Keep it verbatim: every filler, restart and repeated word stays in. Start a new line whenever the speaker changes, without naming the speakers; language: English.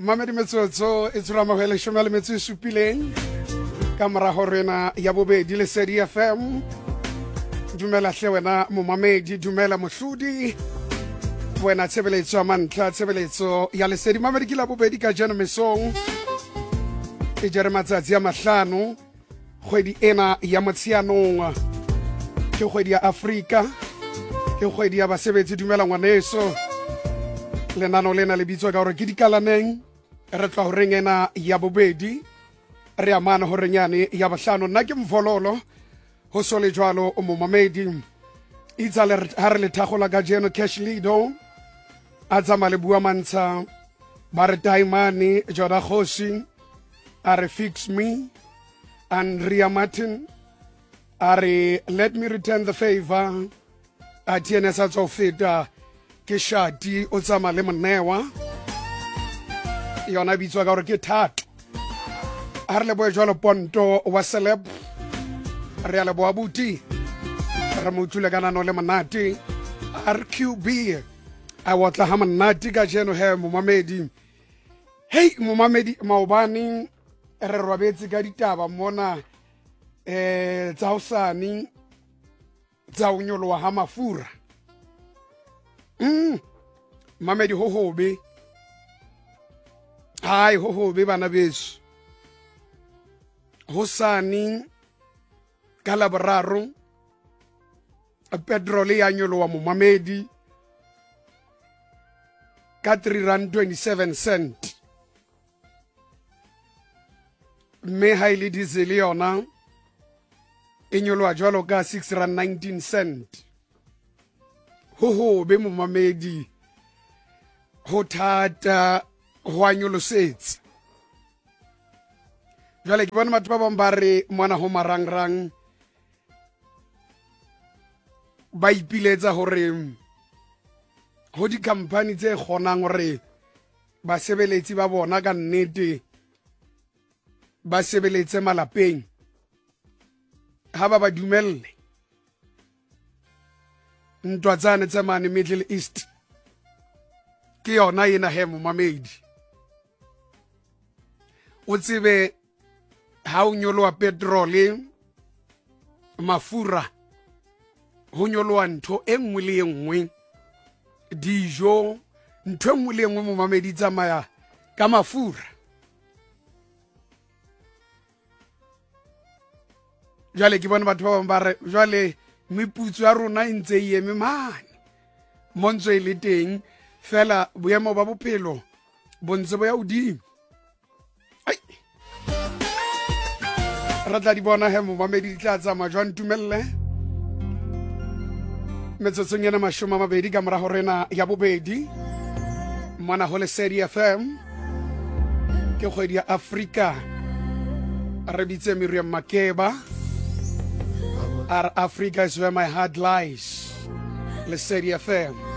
mamedi metsotso e tsura mahwele shome le metso e supileng ka morago rena ya bobedi Lesedi F M. Dumela hle wena momamedi, dumela mohlodi, wena tshebeletso ya mantla, tshebeletso ya Lesedi. Mamedi ke la bobedi ka jeno mesong e jere matsatsi a mahlano kgwedi ena ya Motsheanong, ke kgwedi ya Afrika, ke kgwedi ya basebetsi. Dumela ngwaneso, lenano lena le bitswa ka gore ke dikalaneng, re tla ho rengena ya bobedi re amana ho renyane ya bahlano. Nna ke Mvololo ho sole jwalo o momamedi itsa le ha re le thagola ka jeno. Cash Lido a tsama le bua mantsha ba re Taimane Joda Khosi a re Fix Me, Andrea Martin a re Let Me Return the Favor, a tiene sa tsofeta ke Shati o tsama le Monewa yona bitswa ka gore ke Thato. a re le boe jwalo Ponto wa Celeb, re a le boa buti re mo tshule ka nano le monate. R Q B a watla ha monate ka jeno he momamedi. Hey momamedi maobane re robetse ka ditaba mona eh tsa usani tsa unyolo ha mafura. Mm mamedi ho hobe, hai ho hobe bana beso. Hosani ka laboraro petrol ya nyolo wa momamedi ka three rand twenty-seven cent, mme haile diesel yona e nyolwa jwalo ka six rand nineteen cent. ho ho be momamedi ho thata ho a nyolosetse. Jwale ke bona batho ba bang ba re mona ho marangrang ba ipiletsa hore ho di company tse kgonang hore ba sebeletsi ba bona ka nnete ba sebeletse malapeng ha ba ba dumelle ntwa tsane tsa mane Middle East ke yona ena he momamedi. O tsebe ha o nyoloa petrol mafura ho nyoloa ntho e nngwe le e nngwe, dijo ntho e nngwe le e nngwe momamedi tsamaya ka mafura. Jwale ke bona batho ba bang ba re jwale meputso ya rona e ntse e eme mane montswe e le teng fela boemo ba bophelo bo ntse bo ya hodimo. Re tla di bona he momamedi di tla tsamaya jwang. Ntumelle metsotsong ena mashome a mabedi ka morago rena ya bobedi mona ho Lesedi F M, ke kgwedi ya Afrika. Re bitse Miriam Makeba, our Africa is where my heart lies. Lesedi F M.